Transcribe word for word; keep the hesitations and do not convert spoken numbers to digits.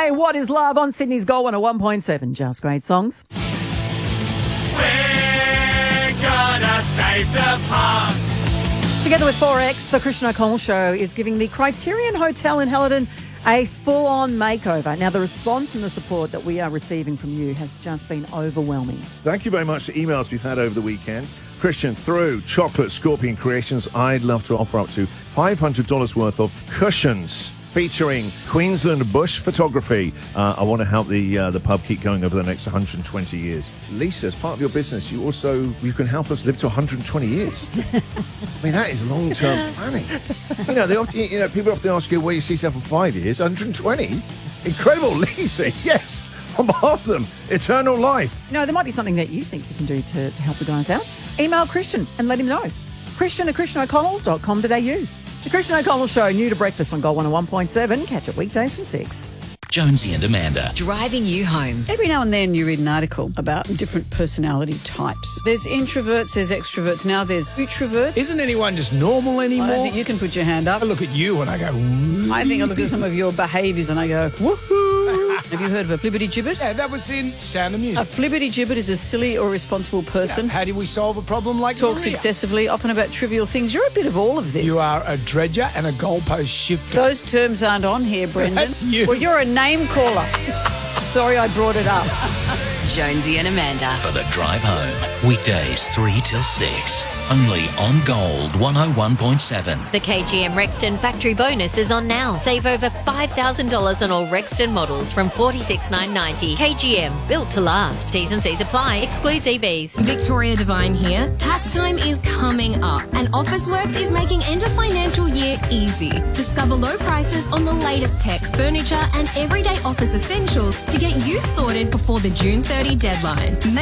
Hey, what is love on Sydney's Gold one oh one point seven? Just great songs. We're gonna save the park. Together with four X, the Christian O'Connell Show is giving the Criterion Hotel in Helidon a full-on makeover. Now, the response and the support that we are receiving from you has just been overwhelming. Thank you very much for emails we've had over the weekend. Christian, through Chocolate Scorpion Creations, I'd love to offer up to five hundred dollars worth of cushions featuring Queensland bush photography. Uh, I want to help the uh, the pub keep going over the next one hundred twenty years. Lisa, as part of your business, you also you can help us live to one hundred twenty years. I mean, that is long-term planning. You know, they often, you know, people often ask you where you see yourself in five years. one hundred twenty? Incredible, Lisa. Yes, on behalf of them, eternal life. No, there might be something that you think you can do to, to help the guys out. Email Christian and let him know. Christian at christian o'connell dot com dot a u. The Christian O'Connell Show, new to breakfast on Gold one oh one point seven. Catch it weekdays from six. Jonesy and Amanda. Driving you home. Every now and then you read an article about different personality types. There's introverts, there's extroverts, now there's utroverts. Isn't anyone just normal anymore? I don't think you can put your hand up. I look at you and I go, woo. I think I look at some of your behaviours and I go, woohoo. Have you heard of a flibbity-gibbet? Yeah, that was in Sound of A Music. flibbity-gibbet is a silly or irresponsible person. Now, how do we solve a problem like Talks Maria? excessively, often about trivial things. You're a bit of all of this. You are a dredger and a goalpost shifter. Those terms aren't on here, Brendan. That's you. Well, you're a name caller. Sorry I brought it up. Jonesy and Amanda. For the drive home. Weekdays three till six. Only on Gold one oh one point seven. The K G M Rexton factory bonus is on now. Save over five thousand dollars on all Rexton models from forty-six thousand nine hundred ninety dollars. K G M, built to last. T's and C's apply. Excludes E Vs. Victoria Devine here. Tax time is coming up and Officeworks is making end of financial year easy. Discover low prices on the latest tech, furniture and everyday office essentials to get you sorted before the June thirtieth deadline.